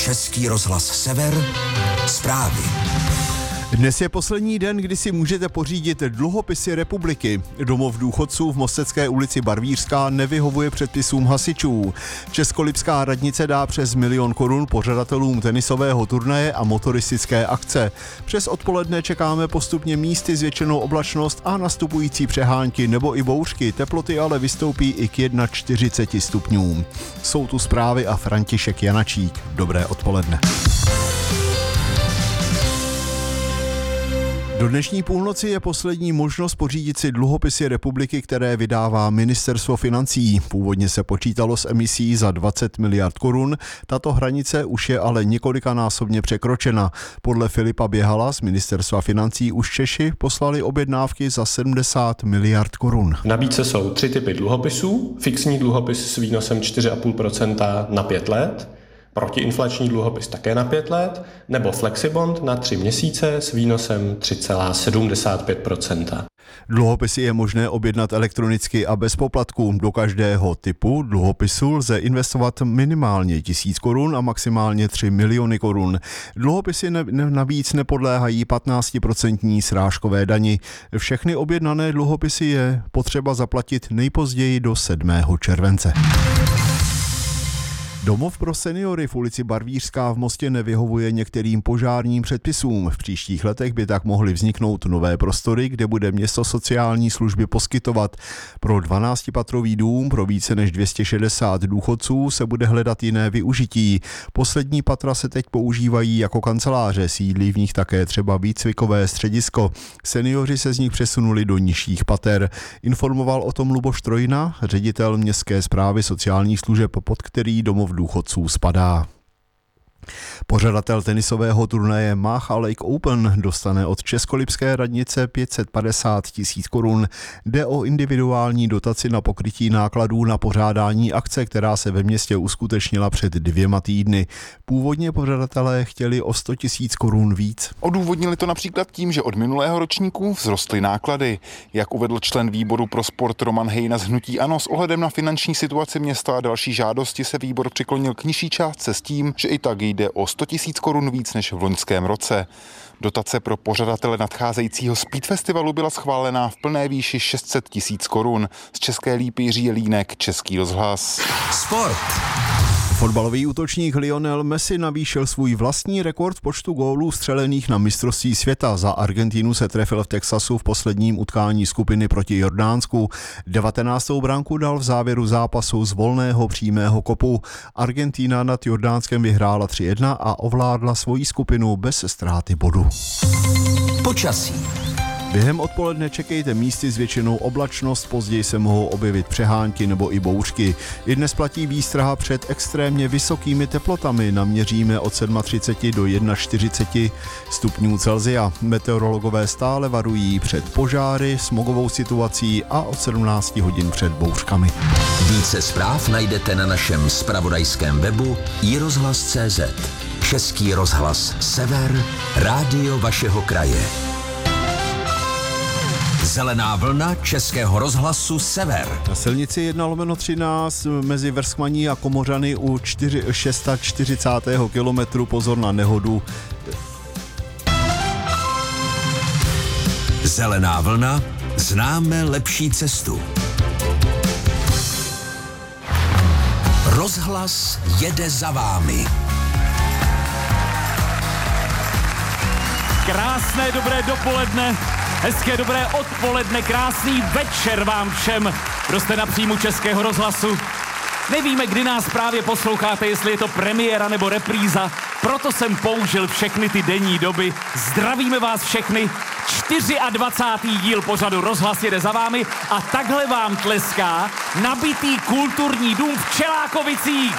Český rozhlas Sever, zprávy. Dnes je poslední den, kdy si můžete pořídit dluhopisy republiky. Domov důchodců v Mostecké ulici Barvířská nevyhovuje předpisům hasičů. Českolipská radnice dá přes 1 000 000 korun pořadatelům tenisového turnaje a motoristické akce. Přes odpoledne čekáme postupně místy zvětšenou oblačnost a nastupující přehánky nebo i bouřky. Teploty ale vystoupí i k 41 stupňům. Jsou tu zprávy a František Janačík. Dobré odpoledne. Do dnešní půlnoci je poslední možnost pořídit si dluhopisy republiky, které vydává Ministerstvo financí. Původně se počítalo s emisí za 20 miliard korun, tato hranice už je ale několikanásobně překročena. Podle Filipa Běhala z Ministerstva financí už Češi poslali objednávky za 70 miliard korun. V nabídce jsou 3 typy dluhopisů. Fixní dluhopis s výnosem 4,5% na 5 let. Protiinflační dluhopis také na 5 let, nebo Flexibond na 3 měsíce s výnosem 3,75%. Dluhopisy je možné objednat elektronicky a bez poplatků. Do každého typu dluhopisu lze investovat minimálně 1000 korun a maximálně 3 miliony korun. Dluhopisy navíc nepodléhají 15% srážkové dani. Všechny objednané dluhopisy je potřeba zaplatit nejpozději do 7. července. Domov pro seniory v ulici Barvířská v Mostě nevyhovuje některým požárním předpisům. V příštích letech by tak mohly vzniknout nové prostory, kde bude město sociální služby poskytovat. Pro 12patrový dům pro více než 260 důchodců se bude hledat jiné využití. Poslední patra se teď používají jako kanceláře, sídlí v nich také třeba výcvikové středisko. Seniori se z nich přesunuli do nižších pater. Informoval o tom Luboš Trojna, ředitel Městské správy sociálních služeb, pod který domov důchodců spadá. Pořadatel tenisového turnaje Mácha Lake Open dostane od Českolipské radnice 550 000 korun. Jde o individuální dotaci na pokrytí nákladů na pořádání akce, která se ve městě uskutečnila před 2 týdny. Původně pořadatelé chtěli o 100 000 korun víc. Odůvodnili to například tím, že od minulého ročníku vzrostly náklady. Jak uvedl člen výboru pro sport Roman Hejna z hnutí ANO, s ohledem na finanční situaci města a další žádosti se výbor přiklonil k nižší částce s tím, že i tak jde o 100 000 korun víc než v loňském roce. Dotace pro pořadatele nadcházejícího Speed Festivalu byla schválená v plné výši 600 000 korun. Z České Lípy Jiří Jelínek, Český rozhlas. Sport. Fotbalový útočník Lionel Messi navýšil svůj vlastní rekord počtu gólů střelených na mistrovství světa. Za Argentinu se trefil v Texasu v posledním utkání skupiny proti Jordánsku. 19. branku dal v závěru zápasu z volného přímého kopu. Argentina nad Jordánskem vyhrála 3-1 a ovládla svoji skupinu bez ztráty bodu. Počasí. Během odpoledne čekejte místy s většinou oblačnost, později se mohou objevit přehánky nebo i bouřky. I dnes platí výstraha před extrémně vysokými teplotami, naměříme od 37 do 41 stupňů Celsia. Meteorologové stále varují před požáry, smogovou situací a od 17 hodin před bouřkami. Více zpráv najdete na našem zpravodajském webu iRozhlas.cz. Český rozhlas Sever, rádio vašeho kraje. Zelená vlna Českého rozhlasu Sever. Na silnici 1/13 mezi Vrskmaní a Komořany u 640. kilometru pozor na nehodu. Zelená vlna, známe lepší cestu. Rozhlas jede za vámi. Krásné dobré dopoledne, hezké dobré odpoledne, krásný večer vám všem, kdo jste na příjmu Českého rozhlasu. Nevíme, kdy nás právě posloucháte, jestli je to premiéra nebo repríza, proto jsem použil všechny ty denní doby. Zdravíme vás všechny, 24. díl pořadu Rozhlas jede za vámi a takhle vám tleská nabitý kulturní dům v Čelákovicích.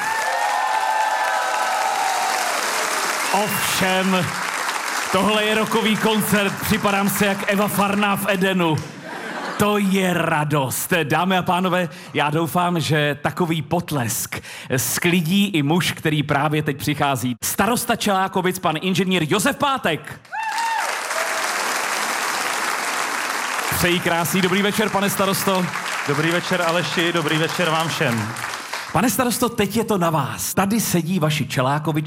Ovšem, tohle je rockový koncert, připadám se jak Eva Farná v Edenu. To je radost. Dámy a pánové, já doufám, že takový potlesk sklidí i muž, který právě teď přichází. Starosta Čelákovic, pan inženýr Josef Pátek. Přeji krásný dobrý večer, pane starosto. Dobrý večer, Aleši, dobrý večer vám všem. Pane starosto, teď je to na vás. Tady sedí vaši Čelákovič